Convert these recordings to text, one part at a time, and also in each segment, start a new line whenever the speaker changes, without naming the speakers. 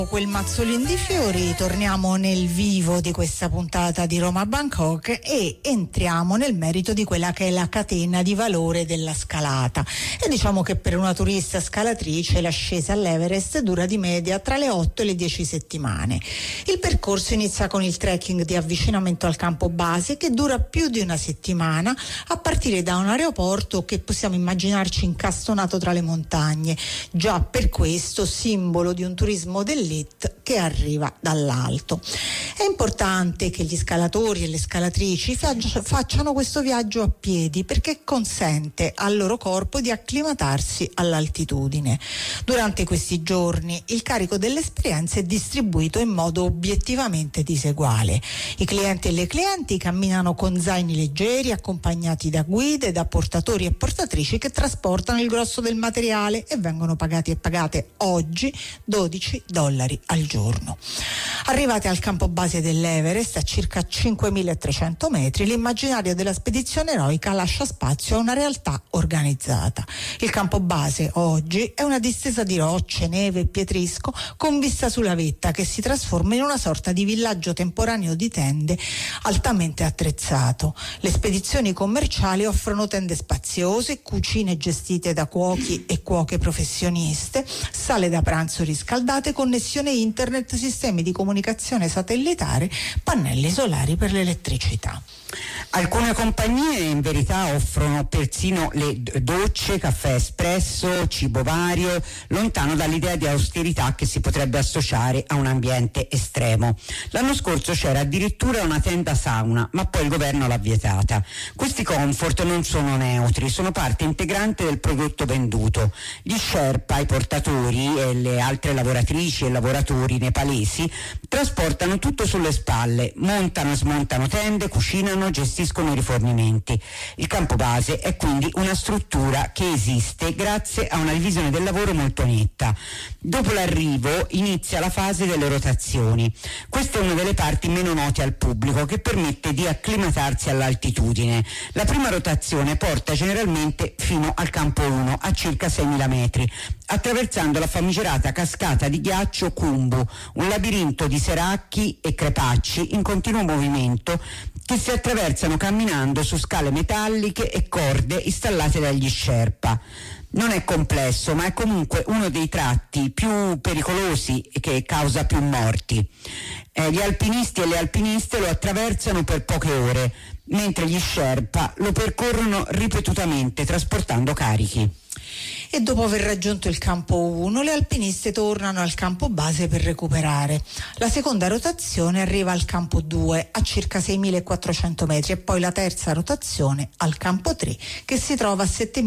Quel mazzolin di fiori, torniamo nel vivo di questa puntata di Roma Bangkok e entriamo nel merito di quella che è la catena di valore della scalata. E diciamo che per una turista scalatrice l'ascesa all'Everest dura di media tra le 8 e le 10 settimane. Il percorso inizia con il trekking di avvicinamento al campo base che dura più di una settimana a partire da un aeroporto che possiamo immaginarci incastonato tra le montagne, già per questo simbolo di un turismo dell'elite che arriva dall'alto. È importante che gli scalatori e le scalatrici facciano questo viaggio a piedi perché consente al loro corpo di acclimatarsi all'altitudine. Durante questi giorni il carico dell'esperienza è distribuito in modo obiettivamente diseguale. I clienti e le clienti camminano con zaini leggeri accompagnati da guide, da portatori e portatrici che trasportano il grosso del materiale e vengono pagati e pagate oggi $12 al giorno. Arrivati al campo base dell'Everest a circa 5.300 metri, l'immaginario della spedizione eroica lascia spazio a una realtà organizzata. Il campo base oggi è una distesa di rocce, neve e pietrisco con vista sulla vetta che si trasforma in una sorta di villaggio temporaneo di tende altamente attrezzato. Le spedizioni commerciali offrono tende spaziose, cucine gestite da cuochi e cuoche professioniste, sale da pranzo riscaldate, connessione internet, sistemi di comunicazione satellitare, pannelli solari per l'elettricità.
Alcune compagnie in verità offrono persino le docce, caffè espresso, cibo vario, lontano dall'idea di austerità che si potrebbe associare a un ambiente estremo. L'anno scorso c'era addirittura una tenda sauna, ma poi il governo l'ha vietata. Questi comfort non sono neutri, sono parte integrante del prodotto venduto. Gli Sherpa, i portatori e le altre lavoratrici e lavoratori nepalesi trasportano tutto sulle spalle, montano e smontano tende, cucinano, gestiscono i rifornimenti. Il campo base è quindi una struttura che esiste grazie a una divisione del lavoro molto netta. Dopo l'arrivo inizia la fase delle rotazioni. Questa è una delle parti meno note al pubblico che permette di acclimatarsi all'altitudine. La prima rotazione porta generalmente fino al campo 1 a circa 6.000 metri, attraversando la famigerata cascata di ghiaccio Khumbu, un labirinto di seracchi e crepacci in continuo movimento che si attraversano camminando su scale metalliche e corde installate dagli Sherpa. Non è complesso, ma è comunque uno dei tratti più pericolosi e che causa più morti. Gli alpinisti e le alpiniste lo attraversano per poche ore, mentre gli Sherpa lo percorrono ripetutamente trasportando carichi.
E dopo aver raggiunto il campo 1, le alpiniste tornano al campo base per recuperare. La seconda rotazione arriva al campo 2 a circa 6.400 metri e poi la terza rotazione al campo 3 che si trova a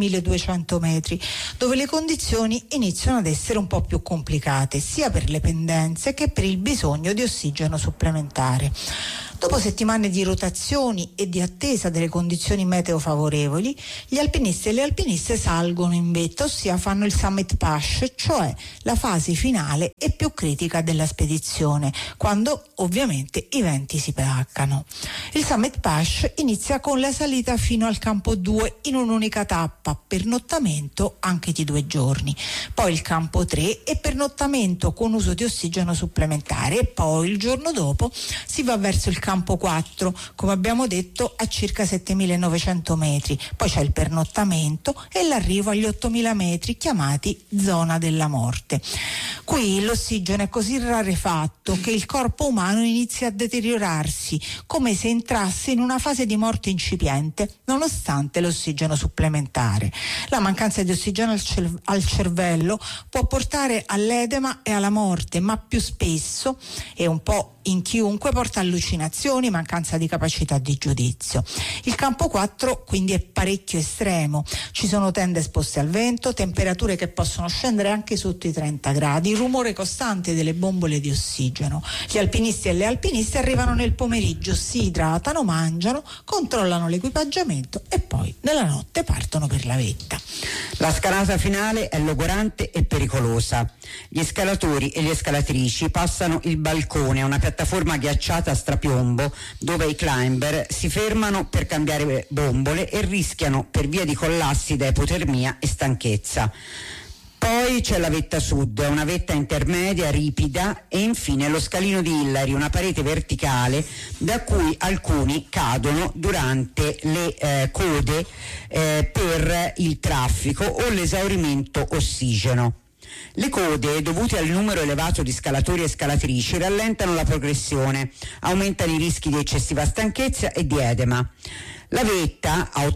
7.200 metri, dove le condizioni iniziano ad essere un po' più complicate, sia per le pendenze che per il bisogno di ossigeno supplementare. Dopo settimane di rotazioni e di attesa delle condizioni meteo favorevoli, gli alpinisti e le alpiniste salgono in vetta, ossia fanno il Summit Push, cioè la fase finale e più critica della spedizione, quando ovviamente i venti si placcano. Il Summit Push inizia con la salita fino al campo 2 in un'unica tappa, pernottamento anche di 2 giorni, poi il campo 3 e pernottamento con uso di ossigeno supplementare e poi il giorno dopo si va verso il campo 4, come abbiamo detto, a circa 7.900 metri. Poi c'è il pernottamento e l'arrivo agli 8.000 metri, chiamati zona della morte. Qui l'ossigeno è così rarefatto che il corpo umano inizia a deteriorarsi, come se entrasse in una fase di morte incipiente, nonostante l'ossigeno supplementare. La mancanza di ossigeno al cervello può portare all'edema e alla morte, ma più spesso, e un po' in chiunque, porta allucinazioni, mancanza di capacità di giudizio. Il campo 4 quindi è parecchio estremo, ci sono tende esposte al vento, temperature che possono scendere anche sotto i 30 gradi, rumore costante delle bombole di ossigeno. Gli alpinisti e le alpiniste arrivano nel pomeriggio, si idratano, mangiano, controllano l'equipaggiamento e poi nella notte partono per la vetta.
La scalata finale è logorante e pericolosa. Gli scalatori e le scalatrici passano il balcone a una piattaforma ghiacciata a strapiombo dove i climber si fermano per cambiare bombole e rischiano per via di collassi da ipotermia e stanchezza. Poi c'è la vetta sud, una vetta intermedia, ripida, e infine lo scalino di Illari, una parete verticale da cui alcuni cadono durante le code per il traffico o l'esaurimento ossigeno. Le code, dovute al numero elevato di scalatori e scalatrici, rallentano la progressione, aumentano i rischi di eccessiva stanchezza e di edema. La vetta, a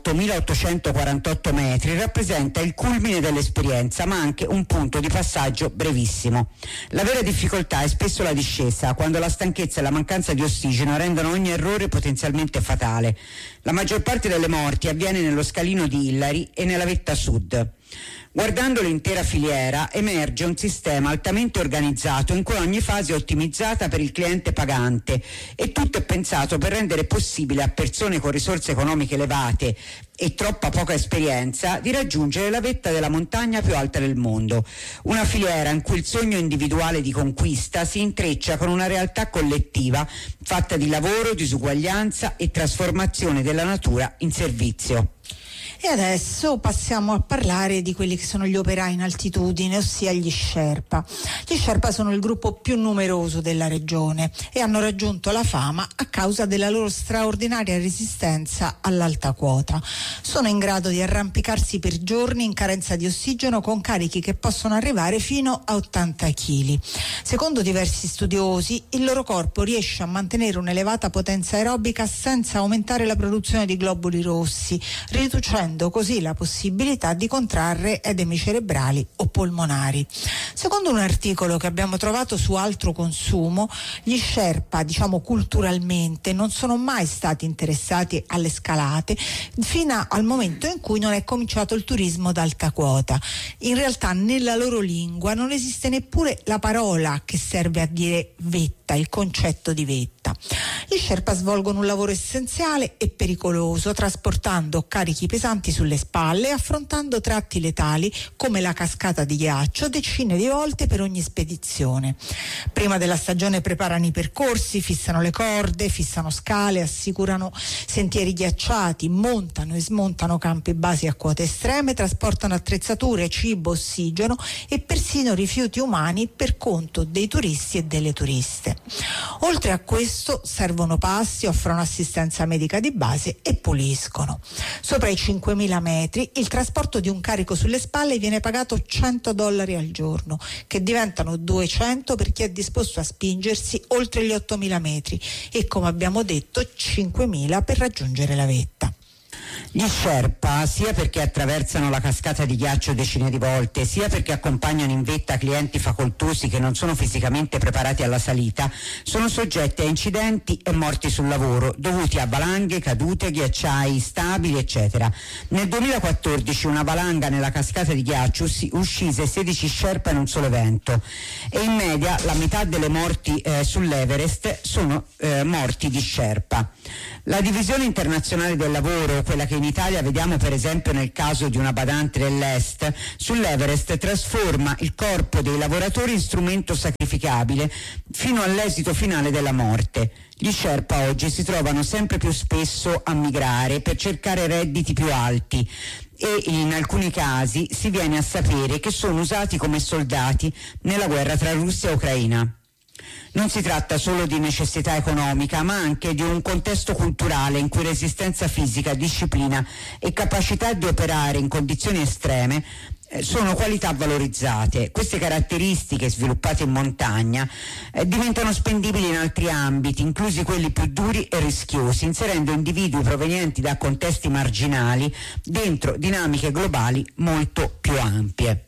8.848 metri, rappresenta il culmine dell'esperienza, ma anche un punto di passaggio brevissimo. La vera difficoltà è spesso la discesa, quando la stanchezza e la mancanza di ossigeno rendono ogni errore potenzialmente fatale. La maggior parte delle morti avviene nello scalino di Illari e nella vetta sud. Guardando l'intera filiera emerge un sistema altamente organizzato in cui ogni fase è ottimizzata per il cliente pagante e tutto è pensato per rendere possibile a persone con risorse economiche elevate e troppa poca esperienza di raggiungere la vetta della montagna più alta del mondo. Una filiera in cui il sogno individuale di conquista si intreccia con una realtà collettiva fatta di lavoro, disuguaglianza e trasformazione della natura in servizio.
E adesso passiamo a parlare di quelli che sono gli operai in altitudine, ossia gli Sherpa. Gli Sherpa sono il gruppo più numeroso della regione e hanno raggiunto la fama a causa della loro straordinaria resistenza all'alta quota. Sono in grado di arrampicarsi per giorni in carenza di ossigeno con carichi che possono arrivare fino a 80 kg. Secondo diversi studiosi, il loro corpo riesce a mantenere un'elevata potenza aerobica senza aumentare la produzione di globuli rossi, riducendo così la possibilità di contrarre edemi cerebrali o polmonari. Secondo un articolo che abbiamo trovato su Altro Consumo, gli Sherpa, culturalmente, non sono mai stati interessati alle scalate fino al momento in cui non è cominciato il turismo d'alta quota. In realtà nella loro lingua non esiste neppure la parola che serve a dire vetta, il concetto di vetta. Gli Sherpa svolgono un lavoro essenziale e pericoloso, trasportando carichi pesanti sulle spalle e affrontando tratti letali come la cascata di ghiaccio decine di volte per ogni spedizione. Prima della stagione preparano i percorsi, fissano le corde, fissano scale, assicurano sentieri ghiacciati, montano e smontano campi basi a quote estreme, trasportano attrezzature, cibo, ossigeno e persino rifiuti umani per conto dei turisti e delle turiste. Oltre a questo servono passi, offrono assistenza medica di base e puliscono. Sopra i 5.000 metri il trasporto di un carico sulle spalle viene pagato $100 al giorno, che diventano 200 per chi è disposto a spingersi oltre gli 8.000 metri e, come abbiamo detto, 5.000 per raggiungere la vetta.
Gli Sherpa, sia perché attraversano la cascata di ghiaccio decine di volte, sia perché accompagnano in vetta clienti facoltosi che non sono fisicamente preparati alla salita, sono soggetti a incidenti e morti sul lavoro dovuti a valanghe, cadute, ghiacciai instabili, eccetera. Nel 2014 una valanga nella cascata di ghiaccio uccise 16 Sherpa in un solo evento e in media la metà delle morti sull'Everest sono morti di Sherpa. La divisione internazionale del lavoro, quella che in Italia vediamo per esempio nel caso di una badante dell'Est, sull'Everest trasforma il corpo dei lavoratori in strumento sacrificabile fino all'esito finale della morte. Gli Sherpa oggi si trovano sempre più spesso a migrare per cercare redditi più alti e in alcuni casi si viene a sapere che sono usati come soldati nella guerra tra Russia e Ucraina. Non si tratta solo di necessità economica, ma anche di un contesto culturale in cui resistenza fisica, disciplina e capacità di operare in condizioni estreme sono qualità valorizzate. Queste caratteristiche sviluppate in montagna diventano spendibili in altri ambiti, inclusi quelli più duri e rischiosi, inserendo individui provenienti da contesti marginali dentro dinamiche globali molto più ampie.